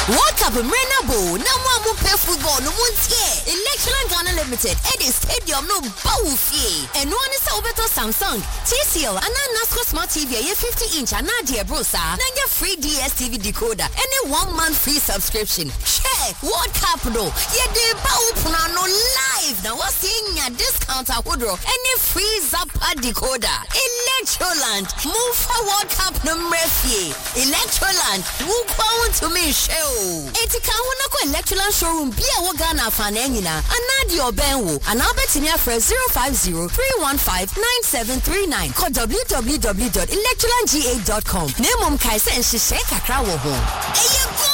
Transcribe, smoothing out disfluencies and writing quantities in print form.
World Cup Renabo, no one pay football, no one's here. Electron Ghana Limited, Eddie Stadium, no Bowfie. And one is over to Samsung, TCL, and NASCO Smart TV, a 50-inch, and Nadia Brosa, and your free DSTV decoder, and a 1 month free subscription. Share World Cup, though. Yeah, the Bowpano live. Now, what's in your discount at Woodrow, and a free Zappa decoder. Electroland, move for World Cup no Murphy. Electroland, move on to me show. Etika wonako Electroland showroom bia wo Ghana fanenina anadi obenwo anabetinia for 050-315-9739 call www.electrolandga.com. Nemom kai se nhihye kakra wo ho.